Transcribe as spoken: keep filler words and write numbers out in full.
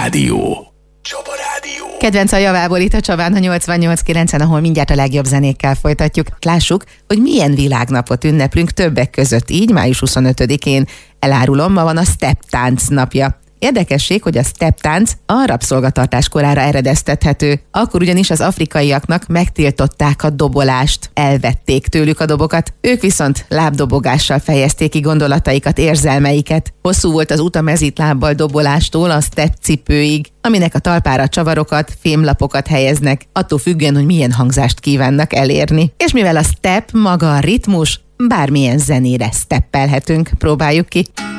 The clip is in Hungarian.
Rádió. Csaba Rádió. Kedvenc a javából itt a Csabán a nyolcvannyolc kilencen, ahol mindjárt a legjobb zenékkel folytatjuk. Lássuk, hogy milyen világnapot ünneplünk többek között így, május huszonötödikén. Elárulom, ma van a step tánc napja. Érdekesség, hogy a step tánc a rabszolgatartás korára eredeztethető. Akkor ugyanis az afrikaiaknak megtiltották a dobolást, elvették tőlük a dobokat, ők viszont lábdobogással fejezték ki gondolataikat, érzelmeiket. Hosszú volt az út a mezítlábbal dobolástól a step cipőig, aminek a talpára csavarokat, fémlapokat helyeznek, attól függően, hogy milyen hangzást kívánnak elérni. És mivel a step maga a ritmus, bármilyen zenére steppelhetünk, próbáljuk ki.